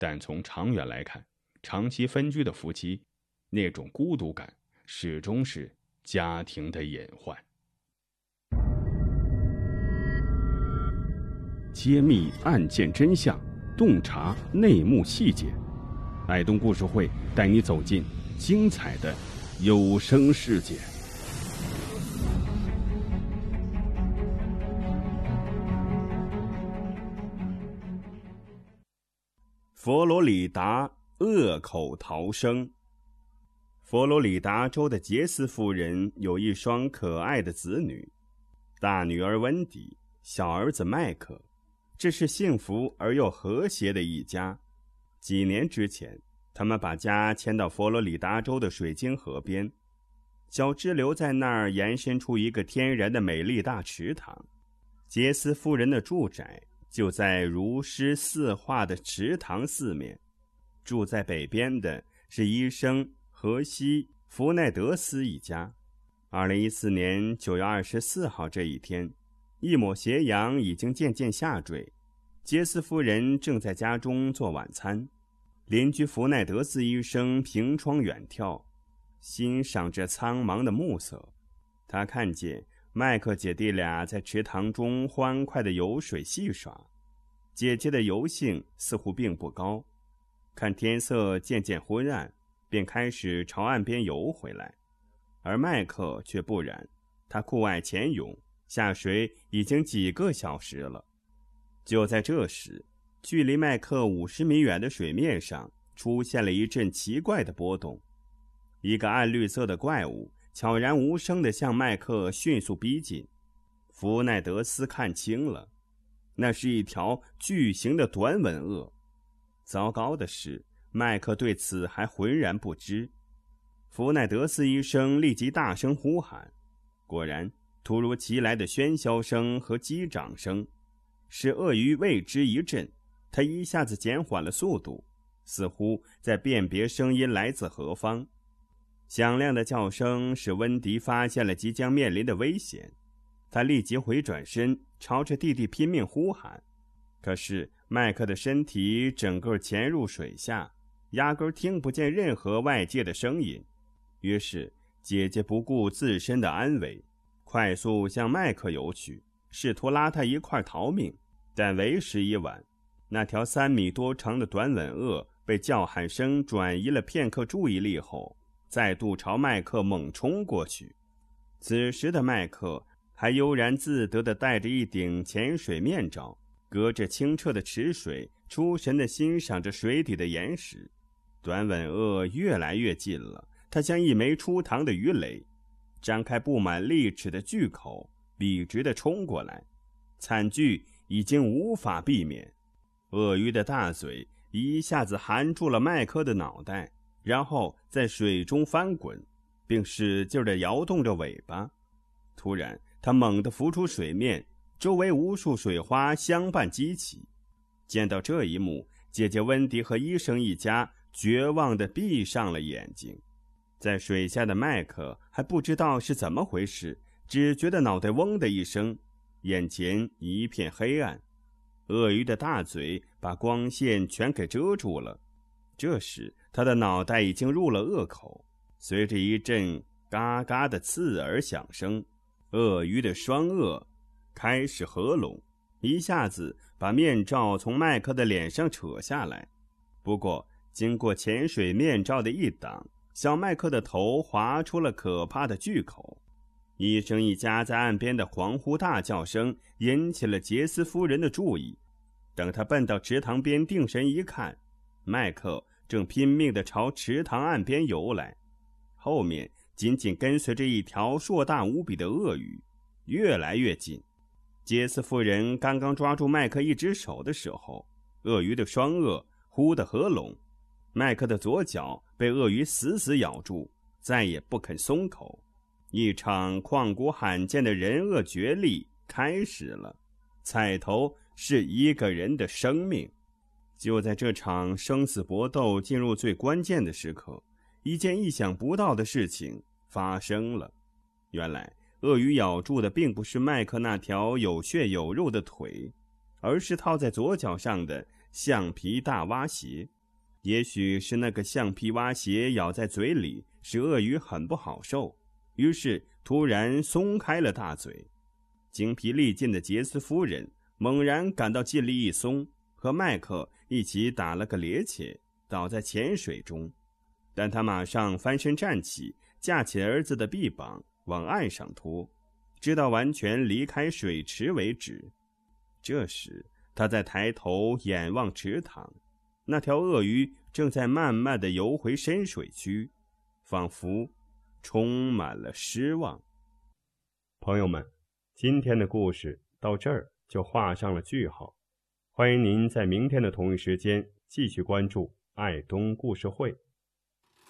但从长远来看，长期分居的夫妻，那种孤独感始终是家庭的隐患。揭秘案件真相，洞察内幕细节，爱东故事会带你走进精彩的有声世界。佛罗里达恶口逃生。佛罗里达州的杰斯夫人有一双可爱的子女，大女儿温迪，小儿子麦克。这是幸福而又和谐的一家。几年之前，他们把家迁到佛罗里达州的水晶河边，小支流在那儿延伸出一个天然的美丽大池塘。杰斯夫人的住宅就在如诗似画的池塘四面。住在北边的是医生荷西·弗奈德斯一家。2014年9月24号这一天，一抹斜阳已经渐渐下坠，杰斯夫人正在家中做晚餐。邻居弗奈德斯医生凭窗远眺，欣赏着苍茫的暮色。他看见麦克姐弟俩在池塘中欢快地游水戏耍。姐姐的游性似乎并不高，看天色渐渐昏暗，便开始朝岸边游回来。而麦克却不然，他酷爱潜泳，下水已经几个小时了。就在这时，距离麦克50米远的水面上出现了一阵奇怪的波动。一个暗绿色的怪物悄然无声地向麦克迅速逼近。弗奈德斯看清了，那是一条巨型的短吻鳄。糟糕的是，麦克对此还浑然不知。弗奈德斯医生立即大声呼喊，果然，突如其来的喧嚣声和击掌声使鳄鱼为之一振，他一下子减缓了速度，似乎在辨别声音来自何方。响亮的叫声使温迪发现了即将面临的危险，他立即回转身，朝着弟弟拼命呼喊。可是麦克的身体整个潜入水下，压根听不见任何外界的声音。于是姐姐不顾自身的安危，快速向麦克游去，试图拉他一块逃命，但为时已晚。那条3米多长的短吻鳄被叫喊声转移了片刻注意力后，再度朝麦克猛冲过去。此时的麦克还悠然自得地戴着一顶潜水面罩，隔着清澈的池水，出神地欣赏着水底的岩石。短吻鳄越来越近了，它像一枚出膛的鱼雷，张开布满利齿的巨口，笔直地冲过来。惨剧已经无法避免，鳄鱼的大嘴一下子含住了麦克的脑袋，然后在水中翻滚，并使劲地摇动着尾巴。突然，它猛地浮出水面，周围无数水花相伴激起。见到这一幕，姐姐温迪和医生一家绝望地闭上了眼睛。在水下的麦克还不知道是怎么回事，只觉得脑袋嗡的一声，眼前一片黑暗。鳄鱼的大嘴把光线全给遮住了。这时他的脑袋已经入了鳄口，随着一阵嘎嘎的刺耳响声，鳄鱼的双颚开始合拢，一下子把面罩从麦克的脸上扯下来。不过经过潜水面罩的一挡，小麦克的头划出了可怕的巨口。医生一家在岸边的恍惚大叫声引起了杰斯夫人的注意。等他奔到池塘边定神一看，麦克正拼命地朝池塘岸边游来，后面紧紧跟随着一条硕大无比的鳄鱼，越来越近。杰斯夫人刚刚抓住麦克一只手的时候，鳄鱼的双颚忽地合拢，麦克的左脚被鳄鱼死死咬住，再也不肯松口。一场旷古罕见的人鳄决力开始了，彩头是一个人的生命。就在这场生死搏斗进入最关键的时刻，一件意想不到的事情发生了。原来鳄鱼咬住的并不是麦克那条有血有肉的腿，而是套在左脚上的橡皮大蛙鞋。也许是那个橡皮蛙鞋咬在嘴里，使鳄鱼很不好受，于是突然松开了大嘴。精疲力尽的杰斯夫人猛然感到劲力一松，和麦克一起打了个趔趄，倒在浅水中。但他马上翻身站起，架起儿子的臂膀往岸上拖，直到完全离开水池为止。这时他再抬头眼望池塘，那条鳄鱼正在慢慢地游回深水区，仿佛充满了失望。朋友们，今天的故事到这儿就画上了句号。欢迎您在明天的同一时间继续关注爱东故事会。